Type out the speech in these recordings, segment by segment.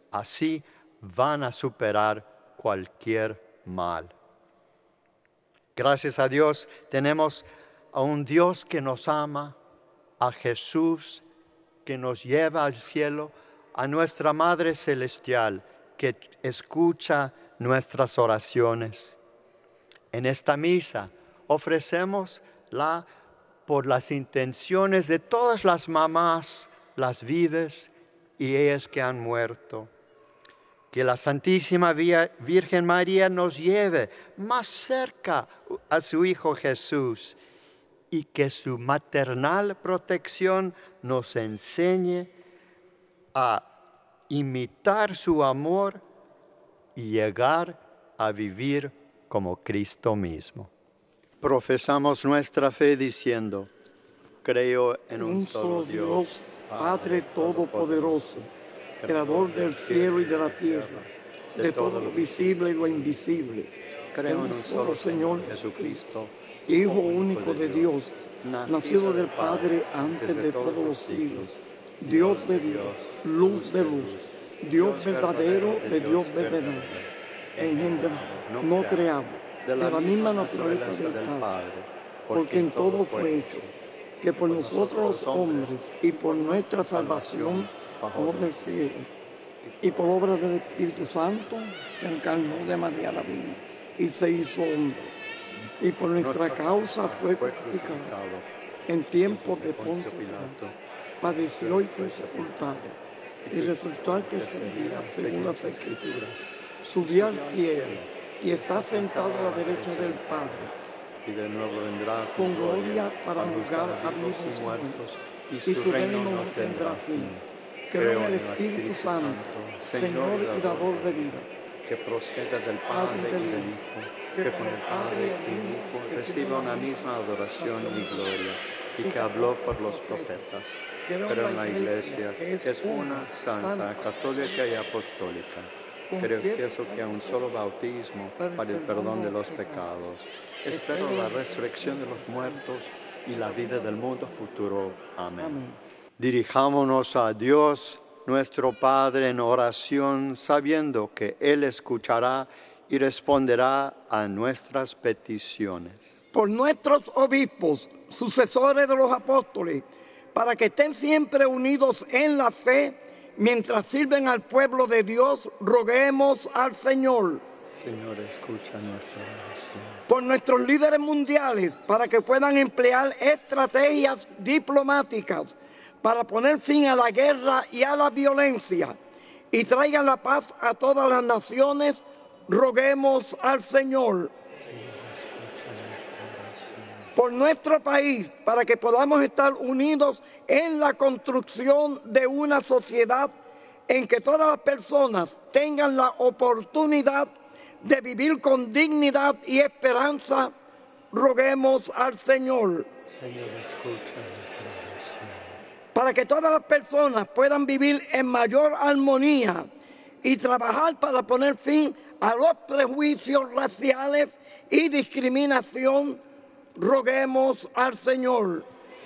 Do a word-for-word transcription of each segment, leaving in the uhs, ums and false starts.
Así van a superar cualquier mal. Gracias a Dios tenemos a un Dios que nos ama, a Jesús que nos lleva al cielo, a nuestra Madre Celestial que escucha nuestras oraciones. En esta misa ofrecemos la, por las intenciones de todas las mamás, las vives y ellas que han muerto. Que la Santísima Virgen María nos lleve más cerca a su Hijo Jesús y que su maternal protección nos enseñe a imitar su amor y llegar a vivir como Cristo mismo. Profesamos nuestra fe diciendo: creo en un, un solo Dios, Padre Todopoderoso, Creador del cielo y de la tierra, de todo lo visible y lo invisible. Creo en un solo Señor Jesucristo, Hijo único de Dios, nacido del Padre antes de todos los siglos, Dios de Dios, luz de luz, Dios verdadero de Dios verdadero, engendrado, no creado, de la misma naturaleza del Padre, porque en todo fue hecho, que por nosotros los hombres y por nuestra salvación bajó del cielo, y por obra del Espíritu Santo se encarnó de María la Virgen y se hizo hombre, y por nuestra causa fue crucificado en tiempos de Poncio Pilato, padeció y fue sepultado, y resucitó al tercer día según las Escrituras, subió al cielo y está sentado a la derecha del Padre, y de nuevo vendrá con gloria para juzgar a vivos y muertos, y su reino no tendrá fin. Creo en el Espíritu Santo, Señor y dador de vida, que procede del Padre y del Hijo, que con el Padre y el Hijo recibe una misma adoración y gloria, y que habló por los profetas. Creo en la Iglesia, que es una, santa, católica y apostólica. Creo que eso que hay un solo bautismo para el perdón de los pecados. Espero la resurrección de los muertos y la vida del mundo futuro. Amén. Amén. Dirijámonos a Dios, nuestro Padre, en oración, sabiendo que Él escuchará y responderá a nuestras peticiones. Por nuestros obispos, sucesores de los apóstoles, para que estén siempre unidos en la fe, mientras sirven al pueblo de Dios, roguemos al Señor. Señor, escucha nuestra oración. Por nuestros líderes mundiales, para que puedan emplear estrategias diplomáticas para poner fin a la guerra y a la violencia y traigan la paz a todas las naciones, roguemos al Señor. Por nuestro país, para que podamos estar unidos en la construcción de una sociedad en que todas las personas tengan la oportunidad de vivir con dignidad y esperanza, roguemos al Señor. Señor, escucha nuestra oración. Para que todas las personas puedan vivir en mayor armonía y trabajar para poner fin a los prejuicios raciales y discriminación, roguemos al Señor.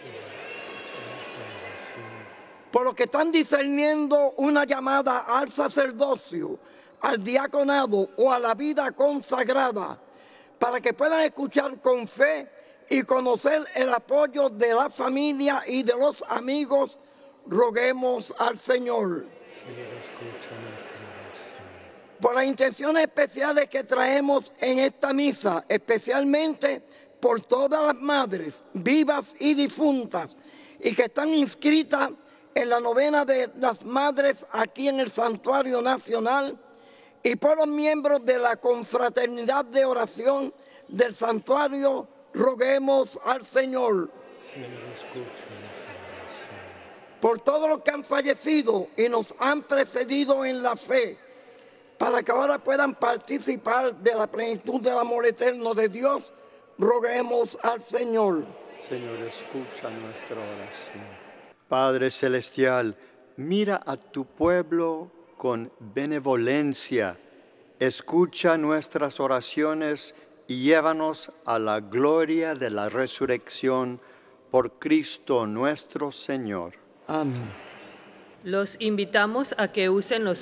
Por los que están discerniendo una llamada al sacerdocio, al diaconado o a la vida consagrada, para que puedan escuchar con fe y conocer el apoyo de la familia y de los amigos, roguemos al Señor. Señor, escucha nuestra oración. Por las intenciones especiales que traemos en esta misa, especialmente por todas las madres vivas y difuntas y que están inscritas en la novena de las madres aquí en el Santuario Nacional, y por los miembros de la confraternidad de oración del santuario, roguemos al Señor. Señor, escucha nuestra oración. Por todos los que han fallecido y nos han precedido en la fe, para que ahora puedan participar de la plenitud del amor eterno de Dios, roguemos al Señor. Señor, escucha nuestra oración. Padre Celestial, mira a tu pueblo con benevolencia, escucha nuestras oraciones y llévanos a la gloria de la resurrección por Cristo nuestro Señor. Amén. Los invitamos a que usen los